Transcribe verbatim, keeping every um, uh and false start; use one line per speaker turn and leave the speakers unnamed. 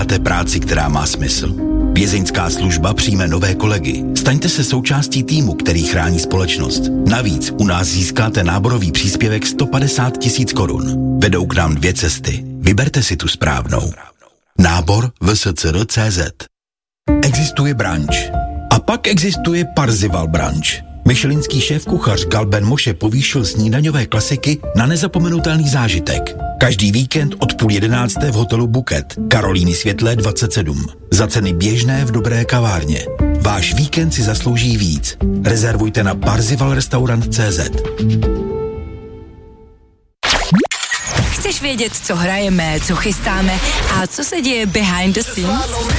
děláte práci, která má smysl. Vězeňská služba přijme nové kolegy. Staňte se součástí týmu, který chrání společnost. Navíc u nás získáte náborový příspěvek sto padesát tisíc korun. Vedou k nám dvě cesty. Vyberte si tu správnou. Nábor v s c r tečka c z. Existuje brunch. A pak existuje Parzival brunch. Michelinský šéfkuchař Galben Moshe povýšil snídaňové klasiky na nezapomenutelný zážitek. Každý víkend od půl jedenácté v hotelu Buket, Karolíny Světlé dvacet sedm. Za ceny běžné v dobré kavárně. Váš víkend si zaslouží víc. Rezervujte na parzivalrestaurant tečka c z.
Chceš vědět, co hrajeme, co chystáme a co se děje behind the scenes?